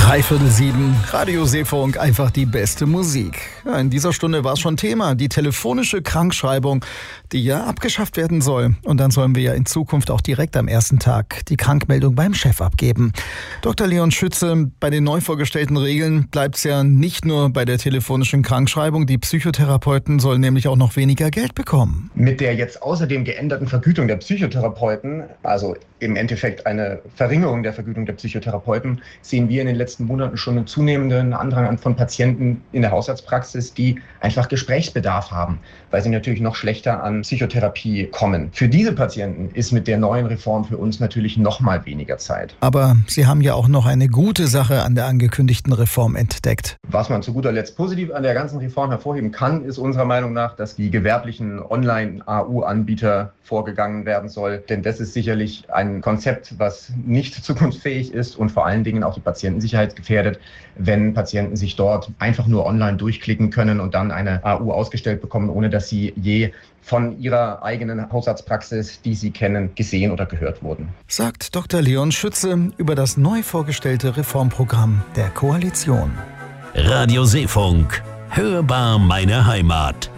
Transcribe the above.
7:03, Radio Seefunk, einfach die beste Musik. Ja, in dieser Stunde war es schon Thema, die telefonische Krankschreibung, die ja abgeschafft werden soll. Und dann sollen wir ja in Zukunft auch direkt am ersten Tag die Krankmeldung beim Chef abgeben. Dr. Leon Schütze, bei den neu vorgestellten Regeln bleibt es ja nicht nur bei der telefonischen Krankschreibung. Die Psychotherapeuten sollen nämlich auch noch weniger Geld bekommen. Mit der jetzt außerdem geänderten Vergütung der Psychotherapeuten, also im Endeffekt eine Verringerung der Vergütung der Psychotherapeuten, sehen wir in den letzten Monaten schon einen zunehmenden Andrang von Patienten in der Hausarztpraxis, die einfach Gesprächsbedarf haben, weil sie natürlich noch schlechter an Psychotherapie kommen. Für diese Patienten ist mit der neuen Reform für uns natürlich noch mal weniger Zeit. Aber Sie haben ja auch noch eine gute Sache an der angekündigten Reform entdeckt. Was man zu guter Letzt positiv an der ganzen Reform hervorheben kann, ist unserer Meinung nach, dass die gewerblichen Online-AU-Anbieter vorgegangen werden soll. Denn das ist sicherlich ein Konzept, was nicht zukunftsfähig ist und vor allen Dingen auch die Patientensicherheit gefährdet, wenn Patienten sich dort einfach nur online durchklicken können und dann eine AU ausgestellt bekommen, ohne dass sie je von ihrer eigenen Hausarztpraxis, die sie kennen, gesehen oder gehört wurden. Sagt Dr. Leon Schütze über das neu vorgestellte Reformprogramm der Koalition. Radio Seefunk. Hörbar meine Heimat.